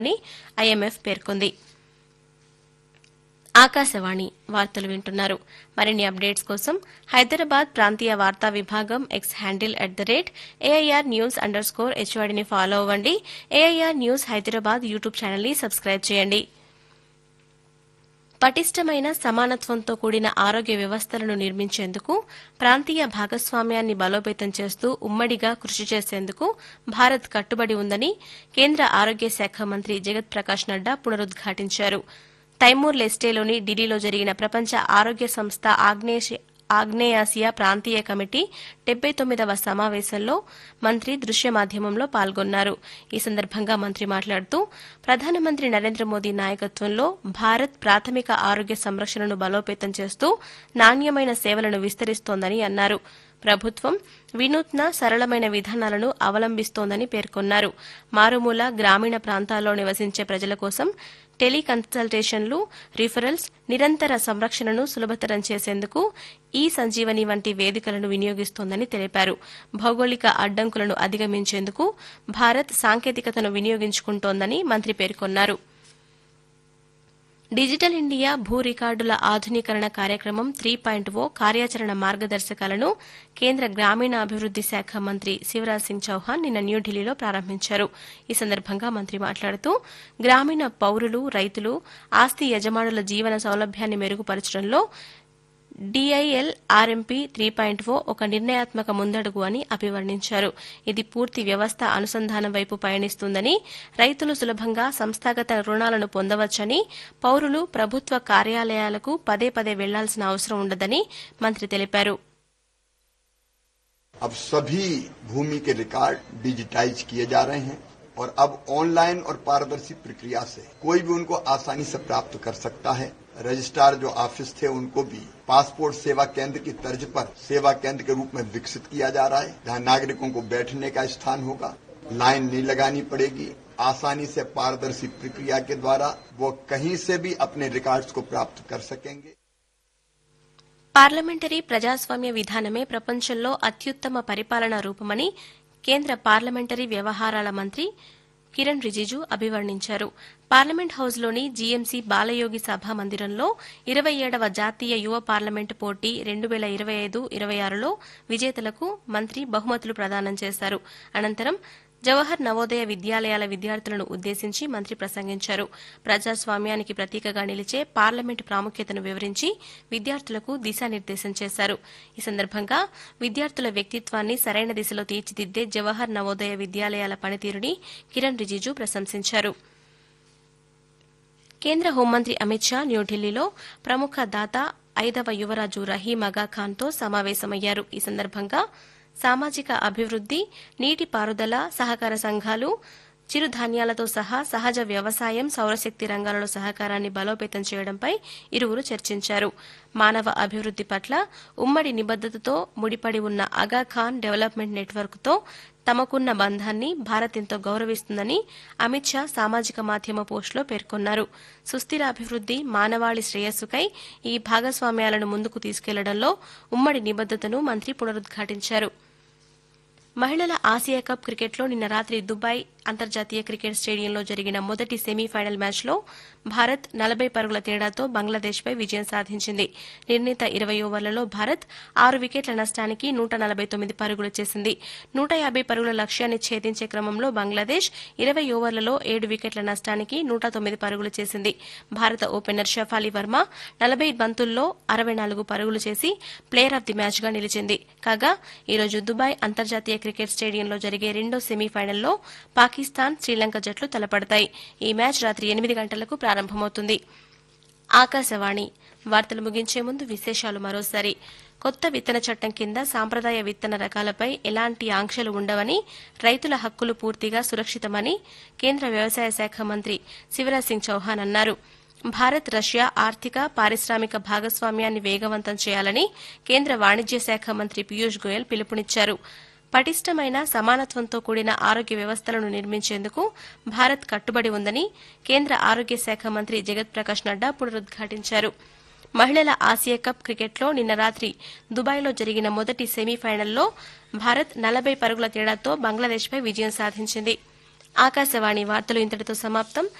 అని ఐఎంఎఫ్ పేర్కొంది. ఆకాశవాణి వార్తలు వింటున్నారు. మరిన్ని అప్డేట్స్ కోసం హైదరాబాద్ ప్రాంతీయ వార్తా విభాగం ఎక్స్ హ్యాండిల్ @AIRnews_HYDని ఫాలో అవ్వండి. ఏఐఆర్ న్యూస్ హైదరాబాద్ యూట్యూబ్ ఛానల్ని సబ్స్క్రైబ్ చేయండి. పటిష్టమైన సమానత్వంతో కూడిన ఆరోగ్య వ్యవస్థలను నిర్మించేందుకు ప్రాంతీయ భాగస్వామ్యాన్ని బలోపేతం చేస్తూ ఉమ్మడిగా కృషి చేసేందుకు భారత్ కట్టుబడి ఉందని కేంద్ర ఆరోగ్య శాఖ మంత్రి జగత్ ప్రకాష్ నడ్డా పునరుద్ఘాటించారు. తైమూర్ లెస్టేలోని ఢిల్లీలో జరిగిన ప్రపంచ ఆరోగ్య సంస్థ ఆగ్నేయాసియా ప్రాంతీయ కమిటీ 79వ సమావేశంలో మంత్రి దృశ్య మాధ్యమంలో పాల్గొన్నారు. ఈ సందర్భంగా మంత్రి మాట్లాడుతూ ప్రధానమంత్రి నరేంద్ర మోదీ నాయకత్వంలో భారత్ ప్రాథమిక ఆరోగ్య సంరక్షణను బలోపేతం చేస్తూ నాణ్యమైన సేవలను విస్తరిస్తోందని అన్నారు. ప్రభుత్వం వినూత్న సరళమైన విధానాలను అవలంబిస్తోందని పేర్కొన్నారు. మారుమూల గ్రామీణ ప్రాంతాల్లో నివసించే ప్రజల కోసం టెలికన్సల్టేషన్లు, రిఫరల్స్, నిరంతర సంరక్షణను సులభతరం చేసేందుకు ఈ సంజీవని వంటి వేదికలను వినియోగిస్తోందని తెలిపారు. భౌగోళిక అడ్డంకులను అధిగమించేందుకు భారత్ సాంకేతికతను వినియోగించుకుంటోందని మంత్రి పేర్కొన్నారు. డిజిటల్ ఇండియా భూ రికార్డుల ఆధునీకరణ కార్యక్రమం 3.0 కార్యాచరణ మార్గదర్శకాలను కేంద్ర గ్రామీణాభివృద్ది శాఖ మంత్రి శివరాజ్ సింగ్ చౌహాన్ నిన్న న్యూఢిల్లీలో ప్రారంభించారు. ఈ సందర్భంగా మంత్రి మాట్లాడుతూ గ్రామీణ పౌరులు, రైతులు, ఆస్తి యజమానుల జీవన సౌలభ్యాన్ని మెరుగుపరచడంలో DILRMP 3.0 ఒక నిర్ణయాత్మక ముందడుగు అని అభివర్ణించారు. ఇది పూర్తి వ్యవస్థ అనుసంధానం వైపు పయనిస్తుందని, రైతులు సులభంగా సంస్థాగత రుణాలను పొందవచ్చని, పౌరులు ప్రభుత్వ కార్యాలయాలకు పదే పదే వెళ్లాల్సిన అవసరం ఉండదని మంత్రి తెలిపారు. अब सभी भूमि के रिकॉर्ड डिजिटाइज किए जा रहे हैं और अब ऑनलाइन और पारदर्शी प्रक्रिया से कोई भी उनको आसानी से प्राप्त कर सकता है. रजिस्ट्रार जो ऑफिस थे उनको भी पासपोर्ट सेवा केंद्र की तर्ज पर सेवा केंद्र के रूप में विकसित किया जा रहा है, जहां नागरिकों को बैठने का स्थान होगा, लाइन नहीं लगानी पड़ेगी. आसानी से पारदर्शी प्रक्रिया के द्वारा वो कहीं से भी अपने रिकॉर्ड्स को प्राप्त कर सकेंगे. పార్లమెంటరీ ప్రజాస్వామ్య విధానమే ప్రపంచంలో అత్యుత్తమ పరిపాలనా రూపమని కేంద్ర పార్లమెంటరీ వ్యవహారాల మంత్రి కిరణ్ రిజిజు అభివర్ణించారు. పార్లమెంట్ హౌస్లోని జీఎంసీ బాలయోగి సభా మందిరంలో 27వ జాతీయ యువ పార్లమెంటు పోటీ 2025-26లో విజేతలకు మంత్రి బహుమతులు ప్రదానం చేశారు. అనంతరం జవహర్ నవోదయ విద్యాలయాల విద్యార్థులను ఉద్దేశించి మంత్రి ప్రసంగించారు. ప్రజాస్వామ్యానికి ప్రతీకగా నిలిచే పార్లమెంటు ప్రాముఖ్యతను వివరించి విద్యార్థులకు దిశానిర్దేశం చేశారు. ఈ సందర్భంగా విద్యార్థుల వ్యక్తిత్వాన్ని సరైన దిశలో తీర్చిదిద్దే జవహర్ నవోదయ విద్యాలయాల పనితీరుని కిరణ్ రిజిజు ప్రశంసించారు. కేంద్ర హోంమంత్రి అమిత్ షా న్యూఢిల్లీలో ప్రముఖ దాత 5వ యువరాజు రహీం అగా ఖాన్తో సమావేశమయ్యారు. ఈ సందర్భంగా సామాజిక అభివృద్ది, నీటిపారుదల, సహకార సంఘాలు, చిరుధాన్యాలతో సహా సహజ వ్యవసాయం, సౌరశక్తి రంగాలలో సహకారాన్ని బలోపేతం చేయడంపై ఇరువురు చర్చించారు. మానవ అభివృద్ది పట్ల ఉమ్మడి నిబద్దతతో ముడిపడి ఉన్న అగా ఖాన్ డెవలప్మెంట్ నెట్వర్క్తో తమకున్న బంధాన్ని భారత్ ఎంతో గౌరవిస్తుందని అమిత్ షా సామాజిక మాధ్యమ పోస్టులో పేర్కొన్నారు. సుస్థిర అభివృద్ది, మానవాళి శ్రేయస్సుకై ఈ భాగస్వామ్యాలను ముందుకు తీసుకెళ్లడంలో ఉమ్మడి నిబద్దతను మంత్రి పునరుద్ఘాటించారు. మహిళల ఆసియా కప్ క్రికెట్లో నిన్న రాత్రి దుబాయ్ అంతర్జాతీయ క్రికెట్ స్టేడియంలో జరిగిన మొదటి సెమీఫైనల్ మ్యాచ్లో భారత్ 40 పరుగుల తేడాతో బంగ్లాదేశ్పై విజయం సాధించింది. నిర్ణీత 20 ఓవర్లలో భారత్ 6 వికెట్ల నష్టానికి 149 పరుగులు చేసింది. 150 పరుగుల లక్ష్యాన్ని ఛేదించే క్రమంలో బంగ్లాదేశ్ 20 ఓవర్లలో 7 వికెట్ల నష్టానికి 109 పరుగులు చేసింది. భారత ఓపెనర్ షఫాలి వర్మ 40 బంతుల్లో 64 పరుగులు చేసి ప్లేయర్ ఆఫ్ ది మ్యాచ్గా నిలిచింది. కాగా ఈరోజు దుబాయ్ అంతర్జాతీయ క్రికెట్ స్టేడియంలో జరిగే రెండో సెమీఫైనల్లో పాకిస్తాన్, శ్రీలంక జట్లు తలపడతాయి. ఈ మ్యాచ్ రాత్రి 8 గంటలకు ప్రారంభమవుతుంది. ఆకాశవాణి వార్తలు ముగించే ముందు విశేషాలు మరోసారి. కొత్త విత్తన చట్టం కింద సాంప్రదాయ విత్తన రకాలపై ఎలాంటి ఆంక్షలు ఉండవని, రైతుల హక్కులు పూర్తిగా సురక్షితమని కేంద్ర వ్యవసాయ శాఖ మంత్రి శివరాజ్ సింగ్ చౌహాన్ అన్నారు. భారత్, రష్యా ఆర్థిక, పారిశ్రామిక భాగస్వామ్యాన్ని వేగవంతం చేయాలని కేంద్ర వాణిజ్య శాఖ మంత్రి పీయూష్ గోయల్ పిలుపునిచ్చారు. పటిష్టమైన సమానత్వంతో కూడిన ఆరోగ్య వ్యవస్థలను నిర్మించేందుకు భారత్ కట్టుబడి ఉందని కేంద్ర ఆరోగ్య శాఖ మంత్రి జగత్ ప్రకాష్ నడ్డా పునరుద్ఘాటించారు. మహిళల ఆసియా కప్ క్రికెట్లో నిన్న రాత్రి దుబాయ్లో జరిగిన మొదటి సెమీఫైనల్లో భారత్ 40 పరుగుల తేడాతో బంగ్లాదేశ్పై విజయం సాధించింది. ఆకాశవాణి వార్తలు ఇంతటితో సమాప్తం.